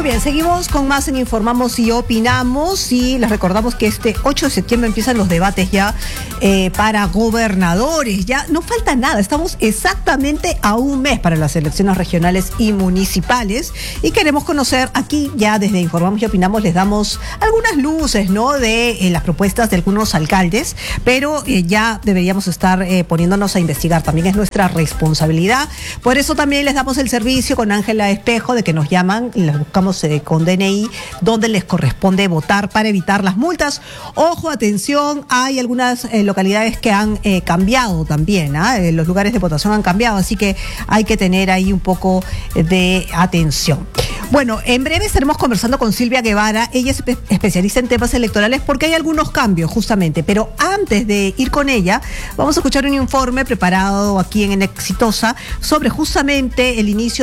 Muy bien, seguimos con más en Informamos y Opinamos y les recordamos que este 8 de septiembre empiezan los debates ya para gobernadores. Ya no falta nada, estamos exactamente a un mes para las elecciones regionales y municipales y queremos conocer aquí ya desde Informamos y Opinamos les damos algunas luces, ¿no? De las propuestas de algunos alcaldes, pero ya deberíamos estar poniéndonos a investigar, también es nuestra responsabilidad. Por eso también les damos el servicio con Ángela Espejo de que nos llaman y les buscamos con DNI donde les corresponde votar para evitar las multas. Ojo, atención, hay algunas localidades que han cambiado también, los lugares de votación han cambiado, así que hay que tener ahí un poco de atención. Bueno, en breve estaremos conversando con Silvia Guevara, ella es especialista en temas electorales porque hay algunos cambios justamente, pero antes de ir con ella, vamos a escuchar un informe preparado aquí en Exitosa sobre justamente el inicio